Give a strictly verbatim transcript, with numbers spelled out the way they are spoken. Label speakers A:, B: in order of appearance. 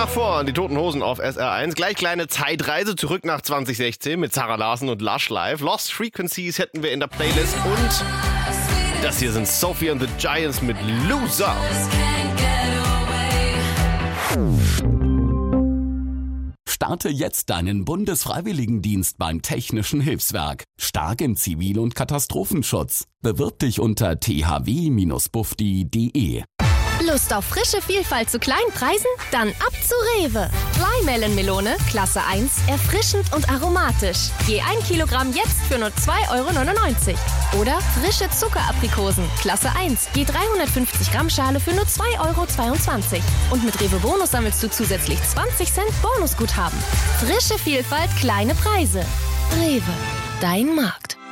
A: nach vorn, die Toten Hosen auf S R eins. Gleich kleine Zeitreise zurück nach zwanzig sechzehn mit Zara Larsson und Lush Live. Lost Frequencies hätten wir in der Playlist und das hier sind Sophie and the Giants mit Loser.
B: Starte jetzt deinen Bundesfreiwilligendienst beim Technischen Hilfswerk. Stark im Zivil- und Katastrophenschutz. Bewirb dich unter t h w Bindestrich bufdi punkt d e.
C: Lust auf frische Vielfalt zu kleinen Preisen? Dann ab zu Rewe. Flymelon-Melone, Klasse eins, erfrischend und aromatisch. Je ein Kilogramm jetzt für nur zwei Euro neunundneunzig. Oder frische Zuckeraprikosen, Klasse eins, je dreihundertfünfzig Gramm Schale für nur zwei Euro zweiundzwanzig. Und mit Rewe Bonus sammelst du zusätzlich zwanzig Cent Bonusguthaben. Frische Vielfalt, kleine Preise. Rewe, dein Markt.